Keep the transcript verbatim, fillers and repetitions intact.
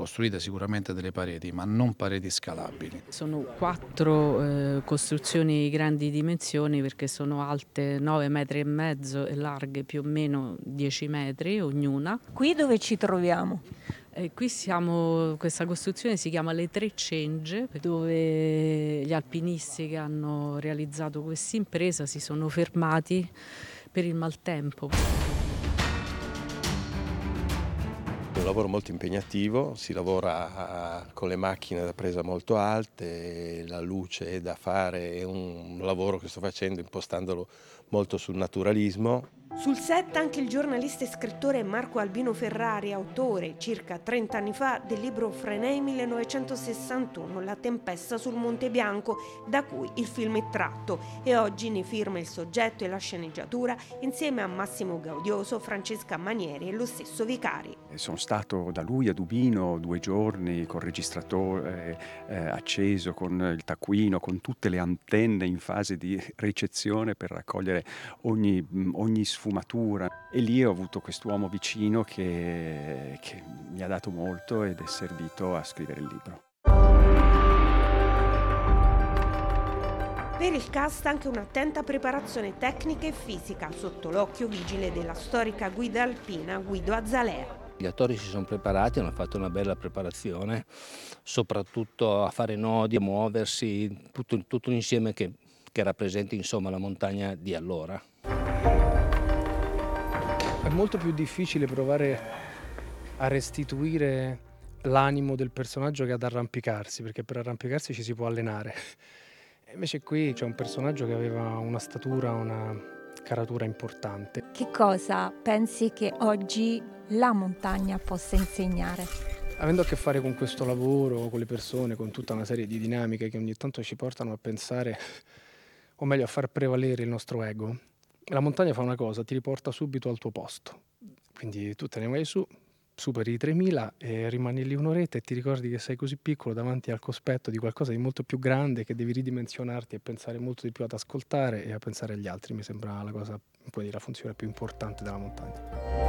costruite sicuramente delle pareti, ma non pareti scalabili. Sono quattro eh, costruzioni di grandi dimensioni perché sono alte nove metri e mezzo e larghe più o meno dieci metri ognuna. Qui dove ci troviamo? E qui siamo, questa costruzione si chiama Le Tre Cengi, dove gli alpinisti che hanno realizzato questa impresa si sono fermati per il maltempo. È un lavoro molto impegnativo, si lavora con le macchine da presa molto alte, la luce è da fare, è un lavoro che sto facendo impostandolo molto sul naturalismo. Sul set anche il giornalista e scrittore Marco Albino Ferrari, autore circa trenta anni fa del libro Frenei millenovecentosessantuno, La tempesta sul Monte Bianco, da cui il film è tratto, e oggi ne firma il soggetto e la sceneggiatura insieme a Massimo Gaudioso, Francesca Manieri e lo stesso Vicari. Sono stato da lui a Dubino due giorni col registratore eh, acceso, con il taccuino, con tutte le antenne in fase di ricezione per raccogliere ogni, ogni sfumatura. E lì ho avuto quest'uomo vicino che, che mi ha dato molto ed è servito a scrivere il libro. Per il cast anche un'attenta preparazione tecnica e fisica sotto l'occhio vigile della storica guida alpina Guido Azzalea. Gli attori si sono preparati, hanno fatto una bella preparazione, soprattutto a fare nodi, a muoversi, tutto, tutto un insieme che, che rappresenti insomma la montagna di allora. È molto più difficile provare a restituire l'animo del personaggio che ad arrampicarsi, perché per arrampicarsi ci si può allenare. E invece qui c'è un personaggio che aveva una statura, una caratura importante. Che cosa pensi che oggi la montagna possa insegnare? Avendo a che fare con questo lavoro, con le persone, con tutta una serie di dinamiche che ogni tanto ci portano a pensare, o meglio a far prevalere il nostro ego, la montagna fa una cosa, ti riporta subito al tuo posto. Quindi tu te ne vai su, superi i tremila e rimani lì un'oretta e ti ricordi che sei così piccolo davanti al cospetto di qualcosa di molto più grande, che devi ridimensionarti e pensare molto di più ad ascoltare e a pensare agli altri. Mi sembra la cosa, puoi dire, la funzione più importante della montagna.